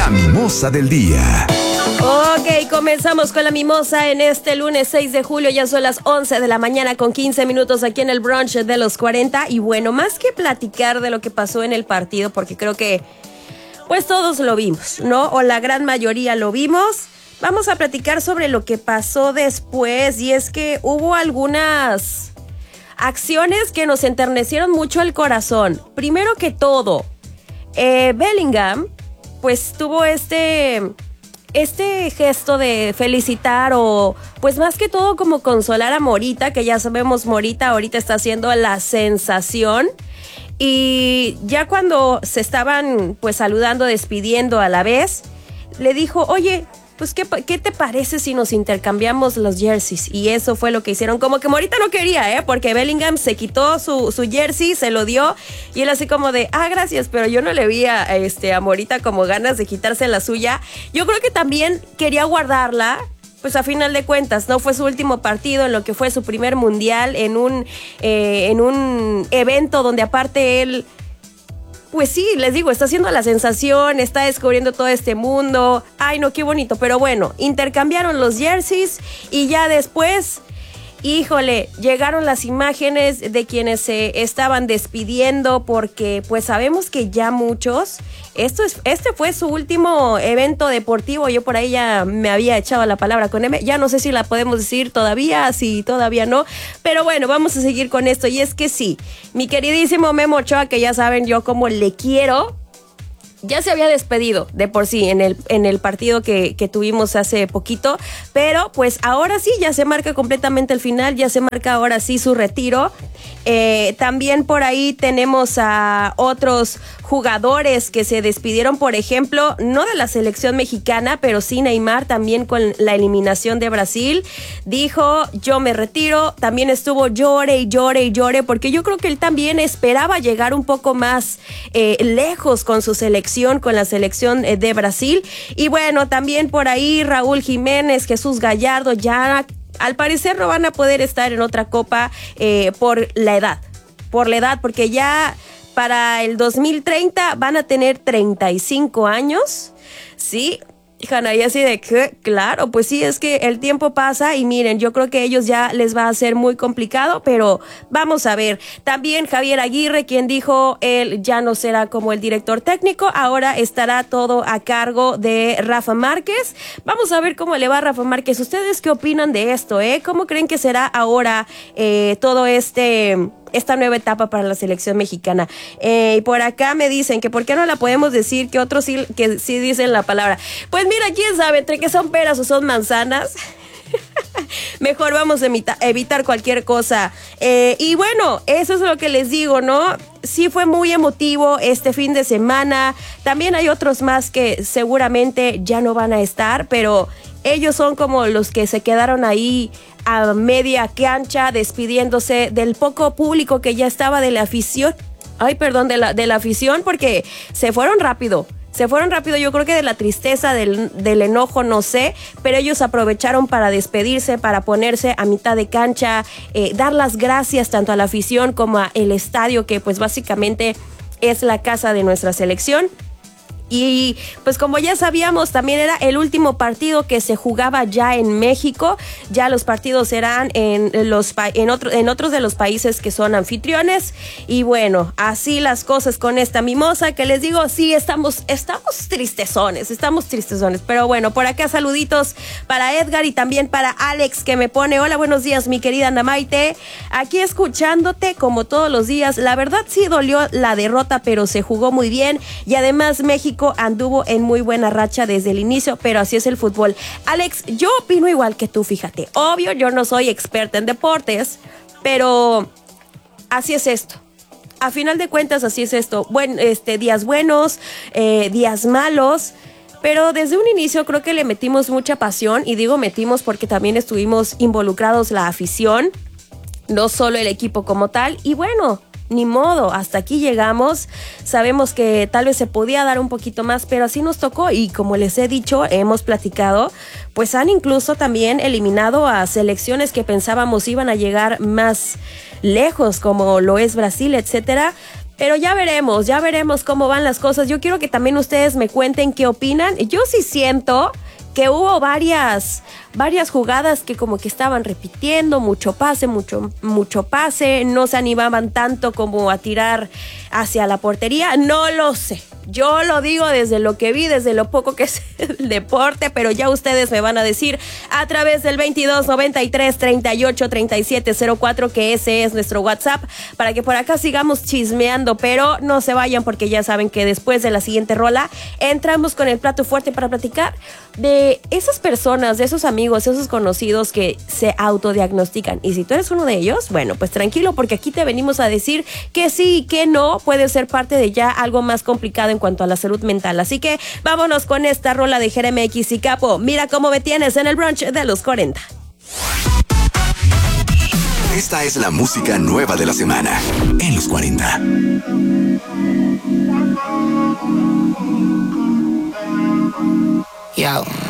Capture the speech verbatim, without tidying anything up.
La mimosa del día. Ok, comenzamos con la mimosa en este lunes seis de julio. Ya son las once de la mañana con quince minutos aquí en el brunch de los cuarenta. Y bueno, más que platicar de lo que pasó en el partido, porque creo que pues todos lo vimos, ¿no? O la gran mayoría lo vimos. Vamos a platicar sobre lo que pasó después. Y es que hubo algunas acciones que nos enternecieron mucho el corazón. Primero que todo, eh, Bellingham pues tuvo este... Este gesto de felicitar o pues más que todo como consolar a Morita, que ya sabemos Morita ahorita está haciendo la sensación. Y ya cuando se estaban pues saludando, despidiendo a la vez, le dijo, oye, pues ¿qué, qué te parece si nos intercambiamos los jerseys? Y eso fue lo que hicieron. Como que Morita no quería, ¿eh? Porque Bellingham se quitó su, su jersey, se lo dio y él así como de, ah, gracias, pero yo no le vi a, este, a Morita como ganas de quitarse la suya. Yo creo que también quería guardarla. Pues a final de cuentas, no fue su último partido en lo que fue su primer mundial en un, eh, en un evento donde aparte él... Pues sí, les digo, está haciendo la sensación, está descubriendo todo este mundo. Ay, no, qué bonito. Pero bueno, intercambiaron los jerseys y ya después, híjole, llegaron las imágenes de quienes se estaban despidiendo porque pues sabemos que ya muchos, esto es, este fue su último evento deportivo. Yo por ahí ya me había echado la palabra con M, ya no sé si la podemos decir todavía, si todavía no, pero bueno, vamos a seguir con esto. Y es que sí, mi queridísimo Memo Ochoa, que ya saben yo cómo le quiero, ya se había despedido de por sí en el, en el partido que, que tuvimos hace poquito, pero pues ahora sí, ya se marca completamente el final, ya se marca ahora sí su retiro. Eh, también por ahí tenemos a otros jugadores que se despidieron, por ejemplo, no de la selección mexicana, pero sí Neymar también con la eliminación de Brasil. Dijo, yo me retiro, también estuvo llore y llore y llore, porque yo creo que él también esperaba llegar un poco más eh, lejos con su selección, con la selección eh, de Brasil. Y bueno, también por ahí Raúl Jiménez, Jesús Gallardo, ya al parecer no van a poder estar en otra copa eh, por la edad, por la edad, porque ya para el dos mil treinta van a tener treinta y cinco años, ¿sí? Hanna, y así de que, claro, pues sí, es que el tiempo pasa y miren, yo creo que a ellos ya les va a ser muy complicado, pero vamos a ver. También Javier Aguirre, quien dijo él ya no será como el director técnico, ahora estará todo a cargo de Rafa Márquez. Vamos a ver cómo le va a Rafa Márquez. ¿Ustedes qué opinan de esto, eh? ¿Cómo creen que será ahora eh, todo este... esta nueva etapa para la selección mexicana? Eh, y por acá me dicen que por qué no la podemos decir, que otros sí, que sí dicen la palabra. Pues mira, quién sabe, entre que son peras o son manzanas. Mejor vamos a evita- evitar cualquier cosa. Eh, y bueno, eso es lo que les digo, ¿no? Sí fue muy emotivo este fin de semana. También hay otros más que seguramente ya no van a estar, pero ellos son como los que se quedaron ahí a media cancha despidiéndose del poco público que ya estaba de la afición. Ay, perdón, de la, de la afición, porque se fueron rápido. Se fueron rápido, yo creo que de la tristeza, del, del enojo, no sé, pero ellos aprovecharon para despedirse, para ponerse a mitad de cancha, eh, dar las gracias tanto a la afición como al estadio, que pues básicamente es la casa de nuestra selección. Y pues como ya sabíamos, también era el último partido que se jugaba ya en México. Ya los partidos serán en los en otro, en otros de los países que son anfitriones. Y bueno, así las cosas con esta mimosa, que les digo, sí, estamos, estamos tristezones, estamos tristezones. Pero bueno, por acá saluditos para Edgar y también para Alex, que me pone, hola, buenos días, mi querida Ana Maite. Aquí escuchándote como todos los días. La verdad sí dolió la derrota, pero se jugó muy bien. Y además México anduvo en muy buena racha desde el inicio, pero así es el fútbol. Alex, yo opino igual que tú, fíjate. Obvio, yo no soy experta en deportes, pero así es esto. A final de cuentas, así es esto. Bueno, este, días buenos, eh, días malos, pero desde un inicio creo que le metimos mucha pasión, y digo metimos porque también estuvimos involucrados la afición, no solo el equipo como tal, y bueno, ni modo, hasta aquí llegamos. Sabemos que tal vez se podía dar un poquito más, pero así nos tocó. Y como les he dicho, hemos platicado, pues han incluso también eliminado a selecciones que pensábamos iban a llegar más lejos, como lo es Brasil, etcétera. Pero ya veremos, ya veremos cómo van las cosas. Yo quiero que también ustedes me cuenten qué opinan. Yo sí siento que hubo varias, varias jugadas que como que estaban repitiendo, mucho pase, mucho, mucho pase, no se animaban tanto como a tirar hacia la portería. No lo sé. Yo lo digo desde lo que vi, desde lo poco que es el deporte, pero ya ustedes me van a decir a través del veintidós noventa y tres treinta y ocho treinta y siete cero cuatro que ese es nuestro WhatsApp para que por acá sigamos chismeando, pero no se vayan porque ya saben que después de la siguiente rola entramos con el plato fuerte para platicar de esas personas, de esos amigos, esos conocidos que se autodiagnostican. Y si tú eres uno de ellos, bueno, pues tranquilo porque aquí te venimos a decir que sí y que no puede ser parte de ya algo más complicado en cuanto a la salud mental. Así que vámonos con esta rola de Jeremy X y Capo. Mira cómo me tienes en el brunch de los cuarenta. Esta es la música nueva de la semana en los cuarenta. Yo.